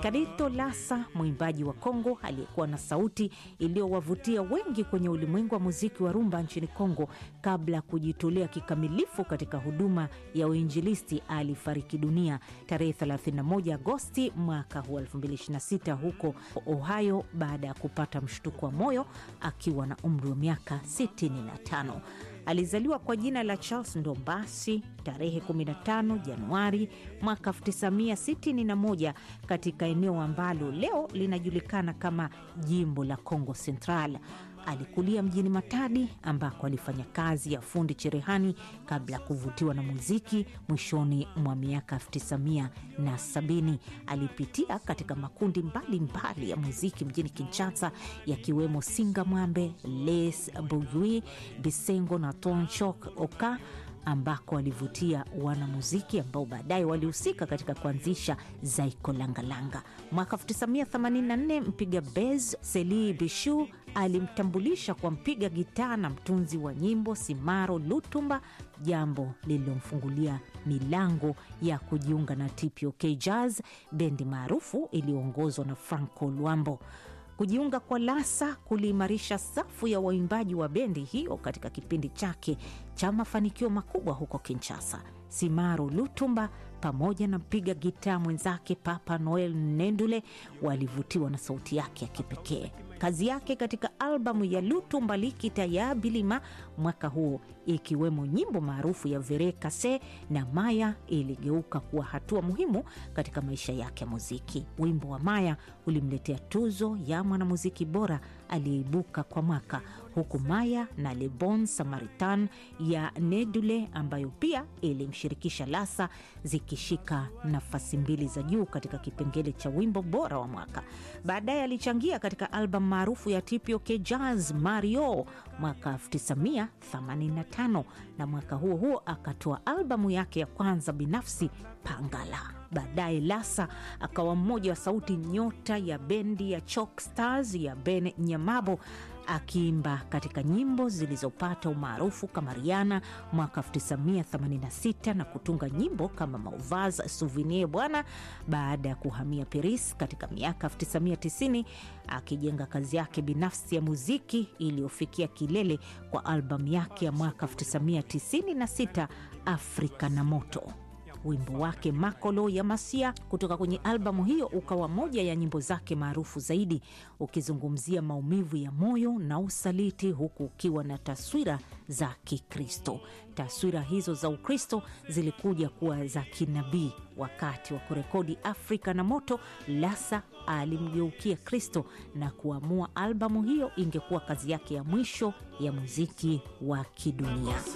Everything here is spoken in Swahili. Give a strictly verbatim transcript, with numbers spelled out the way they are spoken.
Carlito Lassa, mwimbaji wa Kongo aliyekuwa na sauti iliyowavutia wengi kwenye ulimwengu wa muziki wa rumba nchini Kongo kabla kujitolea kikamilifu katika huduma ya uinjilisti, alifariki dunia tarehe thelathini na moja Agosti mwaka huu elfu mbili ishirini na sita huko Ohio baada ya kupata mshtuko wa moyo akiwa na umri wa miaka sitini na tano. Alizaliwa kwa jina la Charles Ndombasi tarehe kumi na tano Januari mwaka elfu tisa mia sitini na moja katika eneo ambalo leo linajulikana kama jimbo la Kongo Central. Alikulia mjini Matadi ambako alifanya kazi ya fundi cherehani kabla kuvutiwa na muziki. Mwishoni mwa miaka elfu tisa mia sabini alipitia katika makundi mbali mbali ya muziki mjini Kinshasa yakiwemo Singa Mwambe, Les Bouilloui, Bisengo na Tonchok Oka, ambako alivutia wanamuziki ambao baadaye walihusika katika kuanzisha Zaiko Langalanga. Mwaka elfu tisa mia themanini na nne mpiga bez Seli Bishu alimtambulisha kwa mpiga gitaa na mtunzi wa nyimbo Simaro Lutumba, jambo lililomfungulia milango ya kujiunga na T P O K Jazz, bendi maarufu iliyoongozwa na Franco Luambo. Kujiunga kwa Lassa kuliimarisha safu ya waimbaji wa bendi hiyo katika kipindi chake cha mafanikio makubwa huko Kinshasa. Simaro Lutumba pamoja na mpiga gitaa mwenzake Papa Noel Nendule walivutiwa na sauti yake ya kipekee. Kazi yake katika albamu ya Lutumba Likita ya Bilima mwaka huo, ikiwemo nyimbo maarufu ya Vere Kase na Maya, iligeuka kuwa hatua muhimu katika maisha yake ya muziki. Wimbo wa Maya ulimletea tuzo ya mwanamuziki bora aliyeibuka kwa mwaka, huku Maya na Le Bon Samaritan ya Nedule ambayo pia ilimshirikisha Lassa zikishika nafasi mbili za juu katika kipengele cha wimbo bora wa mwaka. Baadaye alichangia katika albamu maarufu ya T P O K Jazz Mario mwaka elfu tisa mia themanini na tano, na mwaka huo huo akatoa albamu yake ya kwanza binafsi Pangala. Baadaye Lassa akawa mmoja wa sauti nyota ya bendi ya Chalk Stars ya Ben Nyamabo, akiimba katika nyimbo zilizopata umaarufu kama Rihanna mwaka elfu tisa mia themanini na sita na kutunga nyimbo kama Mauvaz Souvenir Bwana baada ya kuhamia Paris katika miaka elfu tisa mia tisini, akijenga kazi yake binafsi ya muziki iliyofikia kilele kwa albamu yake ya mwaka elfu tisa mia tisini na sita Afrika na Moto. Wimbo wake Makolo ya Masia kutoka kwenye albamu hiyo ukawa moja ya nyimbo zake maarufu zaidi, ukizungumzia maumivu ya moyo na usaliti, huku ukiwa na taswira za Kikristo. Taswira hizo za Ukristo zilikuja kuwa za kinabii. Wakati wa kurekodi Afrika na Moto, Lassa alimgeukia Kristo na kuamua albamu hiyo ingekuwa kazi yake ya mwisho ya muziki wa kidunia.